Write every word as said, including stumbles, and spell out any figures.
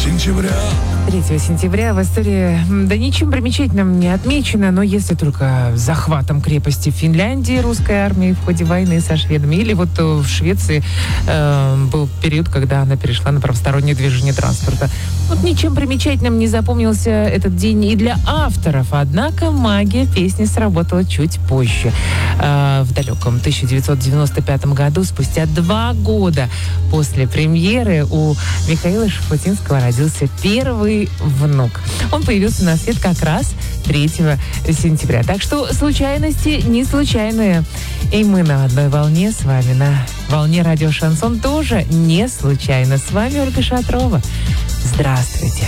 сентября. третьего сентября в истории, да ничем примечательным не отмечено, но если только захватом крепости Финляндии русской армии в ходе войны со шведами, или вот в Швеции э, был период, когда она перешла на правостороннее движение транспорта. Вот ничем примечательным не запомнился этот день и для авторов, однако магия песни сработала чуть позже. Э, в далеком тысяча девятьсот девяносто пятом году, спустя два года после премьеры, у Михаила Шуфутинского родился первый внук. Он появился на свет как раз третьего сентября. Так что случайности не случайные. И мы на одной волне с вами, на волне радио «Шансон» тоже не случайно. С вами Ольга Шатрова. Здравствуйте.